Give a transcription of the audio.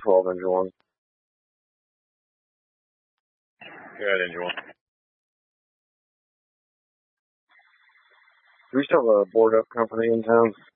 12-inch one. Yeah, that inch one. Do we still have a board up company in town?